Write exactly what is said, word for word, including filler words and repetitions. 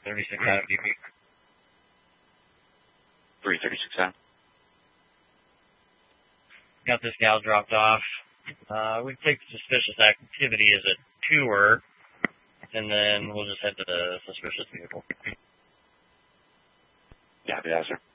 thirty-six out of D P. three thirty-six out. Got this gal dropped off. Uh, we take suspicious activity as a tour, and then we'll just head to the suspicious vehicle. Yeah, yeah, sir.